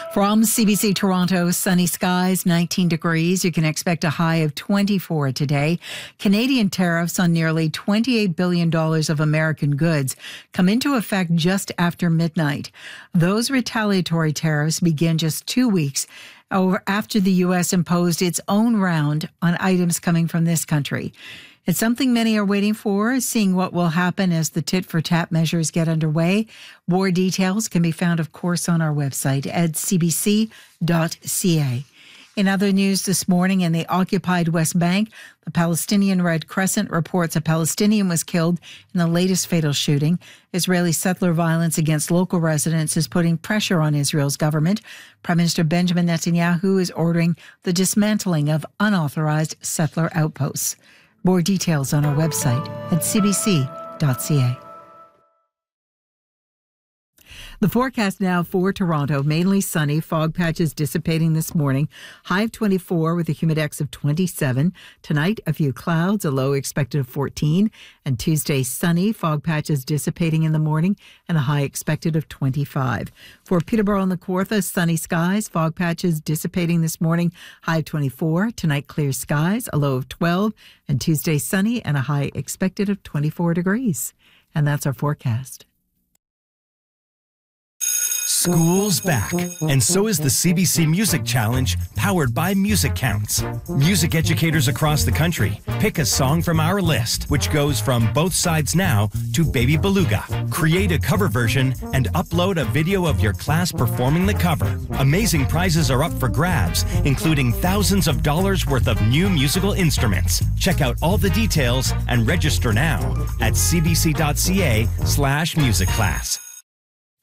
From CBC Toronto, sunny skies, 19 degrees. You can expect a high of 24 today. Canadian tariffs on nearly $28 billion of American goods come into effect just after midnight. Those retaliatory tariffs begin just 2 weeks after the U.S. imposed its own round on items coming from this country. It's something many are waiting for, seeing what will happen as the tit-for-tat measures get underway. More details can be found, of course, on our website at cbc.ca. In other news this morning, in the occupied West Bank, the Palestinian Red Crescent reports a Palestinian was killed in the latest fatal shooting. Israeli settler violence against local residents is putting pressure on Israel's government. Prime Minister Benjamin Netanyahu is ordering the dismantling of unauthorized settler outposts. More details on our website at cbc.ca. The forecast now for Toronto, mainly sunny, fog patches dissipating this morning, high of 24 with a humidex of 27. Tonight, a few clouds, a low expected of 14. And Tuesday, sunny, fog patches dissipating in the morning and a high expected of 25. For Peterborough and the Kawartha, sunny skies, fog patches dissipating this morning, high of 24. Tonight, clear skies, a low of 12. And Tuesday, sunny and a high expected of 24 degrees. And that's our forecast. School's back, and so is the CBC Music Challenge, powered by Music Counts. Music educators across the country pick a song from our list, which goes from Both Sides Now to Baby Beluga. Create a cover version and upload a video of your class performing the cover. Amazing prizes are up for grabs, including thousands of dollars worth of new musical instruments. Check out all the details and register now at cbc.ca/musicclass.